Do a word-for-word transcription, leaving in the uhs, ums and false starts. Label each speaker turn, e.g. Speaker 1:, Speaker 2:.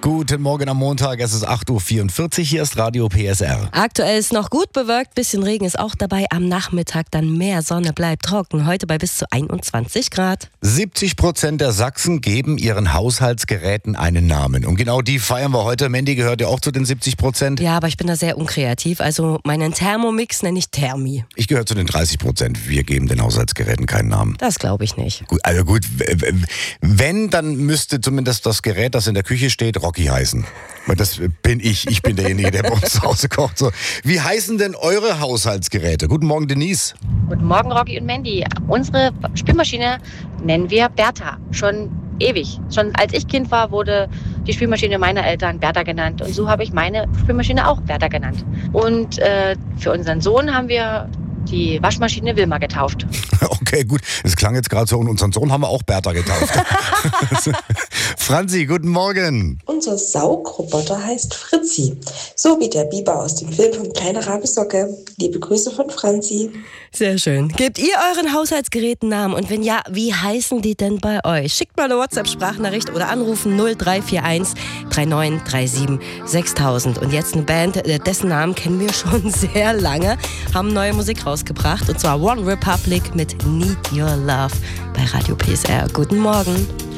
Speaker 1: Guten Morgen am Montag, es ist acht Uhr vierundvierzig, hier ist Radio P S R.
Speaker 2: Aktuell ist noch gut bewölkt, bisschen Regen ist auch dabei. Am Nachmittag dann mehr Sonne, bleibt trocken. Heute bei bis zu einundzwanzig Grad.
Speaker 1: siebzig Prozent der Sachsen geben ihren Haushaltsgeräten einen Namen. Und genau die feiern wir heute. Mandy gehört ja auch zu den siebzig Prozent.
Speaker 2: Ja, aber ich bin da sehr unkreativ. Also meinen Thermomix nenne ich Thermi.
Speaker 1: Ich gehöre zu den dreißig Prozent. Wir geben den Haushaltsgeräten keinen Namen.
Speaker 2: Das glaube ich nicht.
Speaker 1: Gut, also gut, wenn, dann müsste zumindest das Gerät, das in der Küche steht, Rocky heißen. Weil das bin ich. Ich bin derjenige, der bei uns zu Hause kocht. So. Wie heißen denn eure Haushaltsgeräte? Guten Morgen, Denise.
Speaker 3: Guten Morgen, Rocky und Mandy. Unsere Spülmaschine nennen wir Bertha. Schon ewig. Schon als ich Kind war, wurde die Spülmaschine meiner Eltern Bertha genannt. Und so habe ich meine Spülmaschine auch Bertha genannt. Und äh, für unseren Sohn haben wir die Waschmaschine Wilma getauft.
Speaker 1: Okay, gut. Es klang jetzt gerade so. Und unseren Sohn haben wir auch Bertha getauft. Franzi, guten Morgen.
Speaker 4: Unser Saugroboter heißt Fritzi. So wie der Biber aus dem Film vom Kleine Rabesocke. Liebe Grüße von Franzi.
Speaker 2: Sehr schön. Gebt ihr euren Haushaltsgeräten Namen? Und wenn ja, wie heißen die denn bei euch? Schickt mal eine WhatsApp-Sprachnachricht oder anrufen null drei vier eins drei neun drei sieben sechstausend. Und jetzt eine Band, dessen Namen kennen wir schon sehr lange, haben neue Musik rausgebracht. Und zwar One Republic mit Need Your Love bei Radio P S R. Guten Morgen.